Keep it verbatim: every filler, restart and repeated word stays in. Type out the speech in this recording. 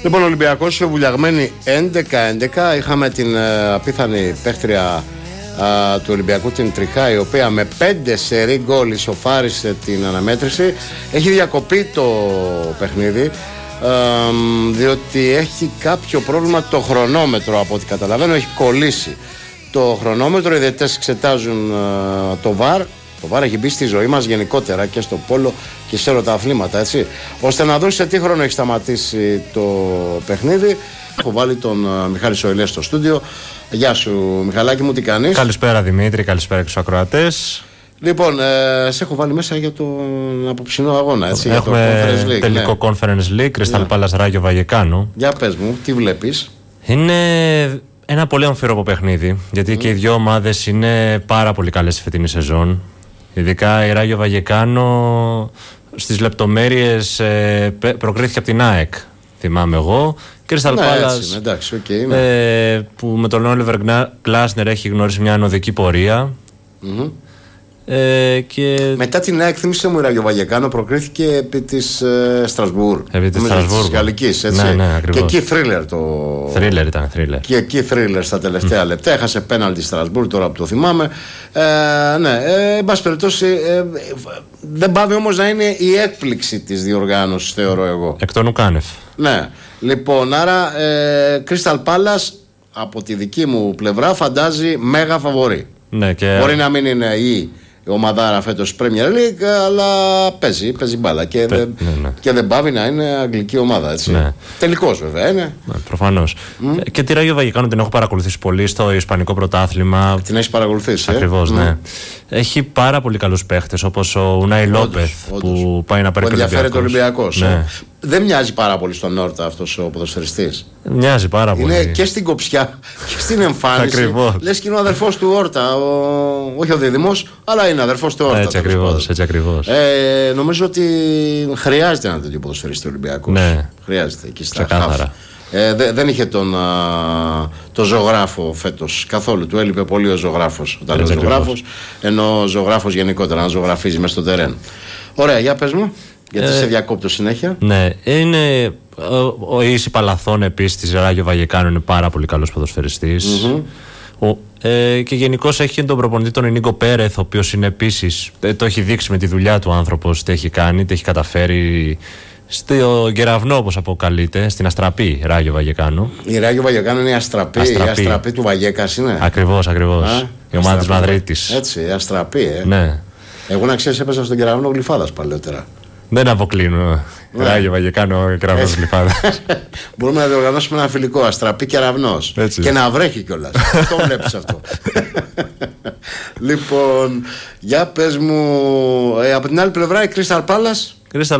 Λοιπόν, ο Ολυμπιακός βουλιαγμένη έντεκα έντεκα. Είχαμε την uh, απίθανη παίχτρια uh, του Ολυμπιακού, την Τριχά, η οποία με πέντε σερί γκολ ισοφάρισε την αναμέτρηση. Έχει διακοπεί το παιχνίδι uh, διότι έχει κάποιο πρόβλημα το χρονόμετρο, από ό,τι καταλαβαίνω. Έχει κολλήσει το χρονόμετρο. Οι διαιτητές εξετάζουν uh, το βαρ. Το βαρ έχει μπει στη ζωή μας γενικότερα και στο πόλο και σε όλα τα αθλήματα, έτσι, ώστε να δουν σε τι χρόνο έχει σταματήσει το παιχνίδι. Έχω βάλει τον uh, Μιχάλη Σοηλέ στο στούντιο. Γεια σου, Μιχαλάκη μου, τι κάνεις? Καλησπέρα Δημήτρη, καλησπέρα και στους ακροατές. Λοιπόν, ε, σε έχω βάλει μέσα για τον απόψινό αγώνα, έτσι. Έχουμε για το Conference League, τελικό ναι. Conference League, Crystal yeah. Palace Rayo Vallecano. Για πες μου, τι βλέπεις? Είναι ένα πολύ αμφίροπο παιχνίδι, γιατί mm. και οι δύο ομάδες είναι πάρα πολύ καλές στη φετινή σεζόν. Ειδικά η Rayo Vallecano στις λεπτομέρειες ε, προκρίθηκε από την ΑΕΚ, θυμάμαι εγώ. Crystal ναι, Palace, έτσι, εντάξει, okay, ναι. ε, που με τον Oliver Glasner έχει γνωρίσει μια ανωδική πορεία. Mm-hmm. Ε, και... Μετά την ΑΕΚ, θύμισε μου, η Rayo Vallecano προκρίθηκε επί της ε, Στρασβούρ. Επί της Στρασβούρ. Της Γαλλικής, έτσι. Ναι, ναι, και εκεί thriller το. Thriller ήταν, thriller. Και εκεί thriller στα τελευταία mm. λεπτά. Έχασε πέναλτι Στρασβούρ, τώρα που το θυμάμαι. Ε, ναι, ε, εν πάση περιπτώσει, ε, δεν πάβει όμως να είναι η έκπληξη της διοργάνωσης, θεωρώ εγώ. Εκ των ουκάνευ. Ναι. Λοιπόν, άρα ε, Crystal Palace από τη δική μου πλευρά φαντάζει μέγα φαβορί. Ναι, και... Μπορεί να μην είναι η η ομαδάρα φέτος Premier League, αλλά παίζει, παίζει μπάλα και, Πε, δε, ναι, ναι. και δεν πάβει να είναι αγγλική ομάδα, έτσι. Ναι. Τελικός βέβαια είναι. Ναι, προφανώς. Mm. Και τη Rayo Vallecano την έχω παρακολουθήσει πολύ στο Ισπανικό πρωτάθλημα. Την έχεις παρακολουθήσει? Ακριβώς, ε? ναι. Mm. Έχει πάρα πολύ καλούς παίχτες, όπως ο Ουνάι Λόπεθ, που πάει να παίρνει Ολυμπιακός. Ενδιαφέρεται ο Ολυμπιακός. Ναι. Ε. Δεν μοιάζει πάρα πολύ στον Νόρτα αυτός ο ποδοσφαιριστής? Μοιάζει πάρα πολύ. Είναι και στην κοψιά και στην εμφάνιση. Ακριβώς. Λες και είναι ο αδερφός του Όρτα. Ο... Όχι ο δίδυμος, αλλά είναι αδερφός του Όρτα. Έτσι ακριβώς. Έτσι ακριβώς. Ε, νομίζω ότι χρειάζεται ένα τέτοιο ποδοσφαιριστή Ολυμπιακός. Ναι. Χρειάζεται εκεί στα χαφ. Ε, δε, δεν είχε τον α, το ζωγράφο φέτος καθόλου. Του έλειπε πολύ ο ζωγράφος. Όταν λέει ζωγράφος, ενώ ο ζωγράφος γενικότερα να ζωγραφίζει μέσα στο τερέν. Ωραία, για πες μου, γιατί ε, σε διακόπτω συνέχεια. Ναι, είναι. Ο, ο Ίση Παλαθών επίσης της Rayo Vallecano είναι πάρα πολύ καλός ποδοσφαιριστής. Mm-hmm. Ο, ε, και γενικώς έχει και τον προπονητή τον Νίκο Πέρεθ, ο οποίος είναι επίσης. Ε, το έχει δείξει με τη δουλειά του άνθρωπος, τι έχει κάνει, τι έχει καταφέρει. Στο Κεραυνό, όπως αποκαλείται, στην Αστραπή Rayo Vallecano. Η Rayo Vallecano είναι η Αστραπή, Αστραπή. Η Αστραπή του Βαγέκας είναι. Ακριβώς, ακριβώς. Α, η ομάδα της Μαδρίτης. Έτσι, η Αστραπή, ε. Ναι. Εγώ να ξέρεις, έπαιζα στον Κεραυνό Γλυφάδας παλαιότερα. Δεν αποκλίνω. Ναι. Rayo Vallecano, Κεραυνός Γλυφάδας. Μπορούμε να διοργανώσουμε ένα φιλικό Αστραπή Κεραυνός. Και να βρέχει κιόλας. Το βλέπεις αυτό. Λοιπόν, για πες μου, ε, από την άλλη πλευρά η Crystal Palace.